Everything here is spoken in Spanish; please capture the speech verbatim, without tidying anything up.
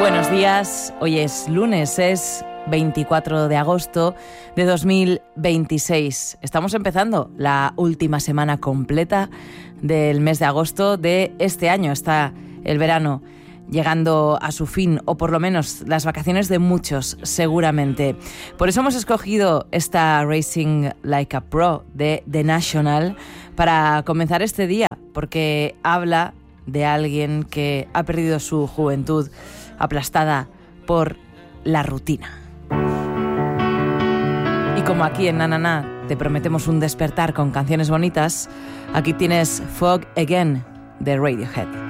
Buenos días, hoy es lunes, es veinticuatro de agosto de dos mil veintiséis. Estamos empezando la última semana completa del mes de agosto de este año. Está el verano llegando a su fin, o por lo menos las vacaciones de muchos, seguramente. Por eso hemos escogido esta Racing Like a Pro de The National para comenzar este día, porque habla de alguien que ha perdido su juventud aplastada por la rutina. Y como aquí en Na Na Na te prometemos un despertar con canciones bonitas, aquí tienes Fog Again de Radiohead.